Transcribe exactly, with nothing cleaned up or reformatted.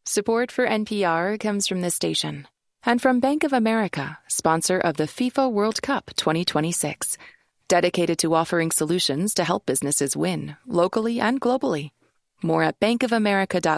Support for N P R comes from this station and from Bank of America, sponsor of the FIFA World Cup twenty twenty-six, dedicated to offering solutions to help businesses win locally and globally. More at bankofamerica.com